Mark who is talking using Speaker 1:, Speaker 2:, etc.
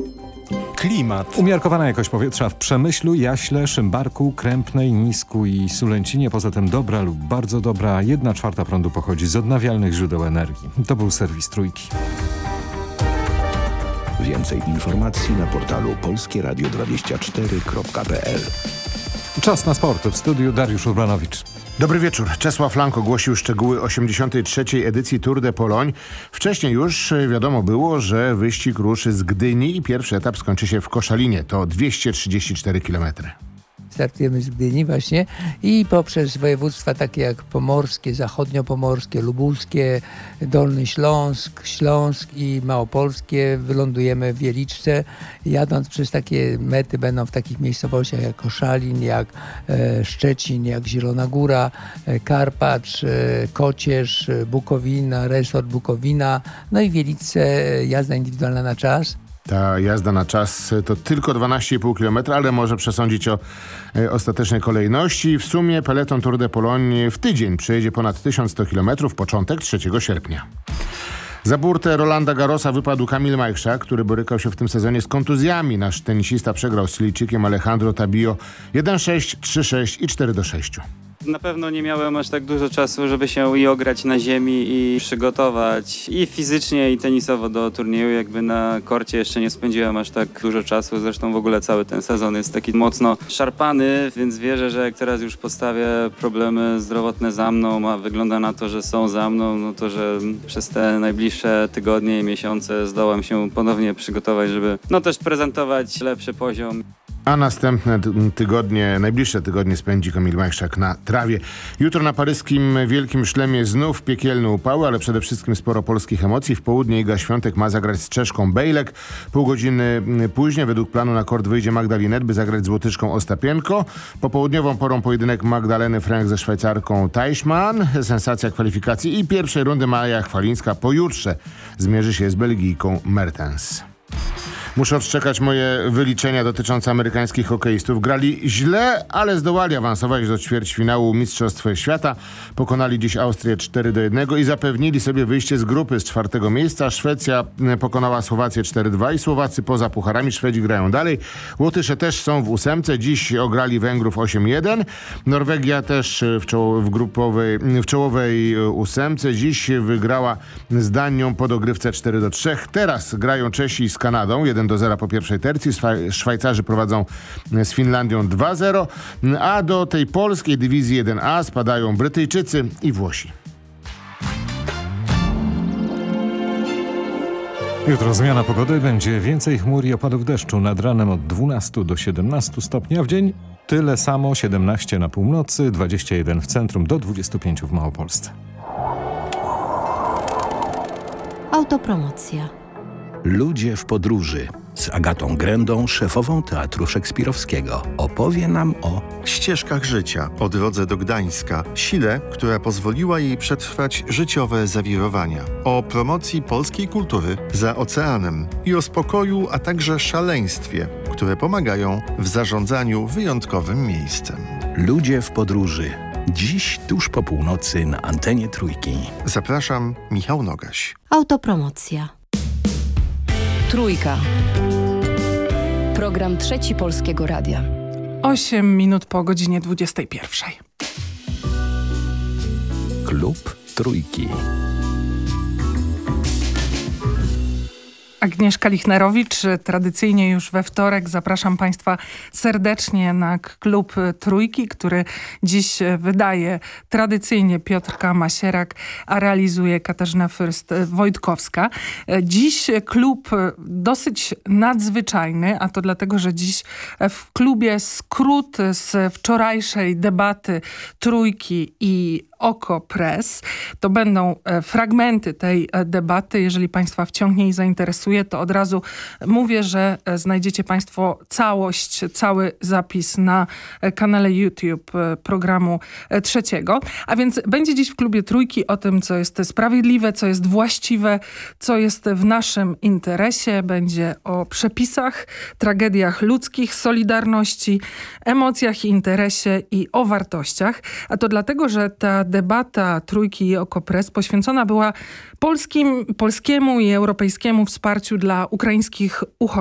Speaker 1: Klimat.
Speaker 2: Umiarkowana jakość powietrza w Przemyślu, Jaśle, Szymbarku, Krępnej, Nisku i Sulęcinie. Poza tym dobra lub bardzo dobra 1/4 prądu pochodzi z odnawialnych źródeł energii. To był serwis Trójki.
Speaker 3: Więcej informacji na portalu polskieradio24.pl.
Speaker 2: Czas na sport. W studiu Dariusz Urbanowicz.
Speaker 1: Dobry wieczór. Czesław Lang ogłosił szczegóły 83. edycji Tour de Pologne. Wcześniej już wiadomo było, że wyścig ruszy z Gdyni i pierwszy etap skończy się w Koszalinie. To 234 km.
Speaker 4: Startujemy z Gdyni właśnie i poprzez województwa takie jak pomorskie, zachodniopomorskie, lubuskie, Dolny Śląsk i małopolskie wylądujemy w Wieliczce. Jadąc przez takie mety będą w takich miejscowościach jak Koszalin, jak Szczecin, jak Zielona Góra, Karpacz, Kocierz, Bukowina, resort Bukowina, no i w Wieliczce jazda indywidualna na czas.
Speaker 1: Ta jazda na czas to tylko 12,5 km, ale może przesądzić o ostatecznej kolejności. W sumie peleton Tour de Pologne w tydzień przejedzie ponad 1100 km, początek 3 sierpnia. Za burtę Rolanda Garrosa wypadł Kamil Majchrzak, który borykał się w tym sezonie z kontuzjami. Nasz tenisista przegrał z Chilijczykiem Alejandro Tabillo 1-6, 3-6 i 4-6.
Speaker 5: Na pewno nie miałem aż tak dużo czasu, żeby się i ograć na ziemi i przygotować i fizycznie i tenisowo do turnieju. Jakby na korcie jeszcze nie spędziłem aż tak dużo czasu. Zresztą w ogóle cały ten sezon jest taki mocno szarpany, więc wierzę, że jak teraz już postawię problemy zdrowotne za mną, a wygląda na to, że są za mną, no to że przez te najbliższe tygodnie i miesiące zdołam się ponownie przygotować, żeby też prezentować lepszy poziom.
Speaker 1: A następne tygodnie, najbliższe tygodnie spędzi Kamil Majchrzak na trawie. Jutro na paryskim Wielkim Szlemie znów piekielne upały, ale przede wszystkim sporo polskich emocji. W południe Iga Świątek ma zagrać z Czeszką Bejlek. Pół godziny później według planu na kort wyjdzie Magdalinet, by zagrać z Łotyczką Ostapienko. Popołudniową porą pojedynek Magdaleny Frank ze Szwajcarką Teichmann. Sensacja kwalifikacji i pierwszej rundy Maja Chwalińska pojutrze zmierzy się z Belgijką Mertens. Muszę odczekać moje wyliczenia dotyczące amerykańskich hokeistów. Grali źle, ale zdołali awansować do ćwierćfinału Mistrzostw Świata. Pokonali dziś Austrię 4-1 i zapewnili sobie wyjście z grupy z 4. miejsca. Szwecja pokonała Słowację 4-2 i Słowacy poza pucharami. Szwedzi grają dalej. Łotysze też są w 8. Dziś ograli Węgrów 8-1. Norwegia też w czołowej 8. Dziś wygrała z Danią po dogrywce 4-3. Teraz grają Czesi z Kanadą 1-0 po pierwszej tercji. Szwajcarzy prowadzą z Finlandią 2-0, a do tej polskiej dywizji 1A spadają Brytyjczycy i Włosi.
Speaker 2: Jutro zmiana pogody, będzie więcej chmur i opadów deszczu. Nad ranem od 12 do 17 stopni, a w dzień tyle samo, 17 na północy, 21 w centrum, do 25 w Małopolsce.
Speaker 6: Autopromocja.
Speaker 3: Ludzie w podróży. Z Agatą Grędą, szefową Teatru Szekspirowskiego. Opowie nam o
Speaker 7: ścieżkach życia, o drodze do Gdańska, sile, która pozwoliła jej przetrwać życiowe zawirowania, o promocji polskiej kultury za oceanem i o spokoju, a także szaleństwie, które pomagają w zarządzaniu wyjątkowym miejscem.
Speaker 3: Ludzie w podróży. Dziś tuż po północy na antenie Trójki.
Speaker 7: Zapraszam, Michał Nogaś.
Speaker 6: Autopromocja.
Speaker 8: Trójka. Program Trzeci Polskiego Radia.
Speaker 9: 8 minut po godzinie 21.
Speaker 3: Klub Trójki.
Speaker 9: Agnieszka Lichnerowicz, tradycyjnie już we wtorek zapraszam Państwa serdecznie na klub Trójki, który dziś wydaje tradycyjnie Piotrka Masierak, a realizuje Katarzyna Fürst-Wojtkowska. Dziś klub dosyć nadzwyczajny, a to dlatego, że dziś w klubie skrót z wczorajszej debaty Trójki i OKO.press. To będą fragmenty tej debaty. Jeżeli Państwa wciągnie i zainteresuje, to od razu mówię, że znajdziecie Państwo cały zapis na kanale YouTube programu Trzeciego. A więc będzie dziś w klubie Trójki o tym, co jest sprawiedliwe, co jest właściwe, co jest w naszym interesie. Będzie o przepisach, tragediach ludzkich, solidarności, emocjach i interesie i o wartościach. A to dlatego, że ta debata Trójki i OKO.press poświęcona była polskiemu i europejskiemu wsparciu dla ukraińskich uchodźców.